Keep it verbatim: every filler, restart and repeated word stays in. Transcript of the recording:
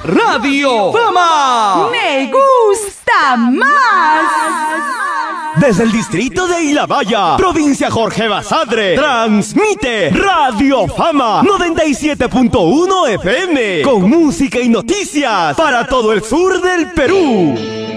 Radio Fama. ¡Me gusta más! Desde el distrito de Ilabaya, provincia Jorge Basadre, transmite Radio Fama noventa y siete punto uno F M, con música y noticias para todo el sur del Perú.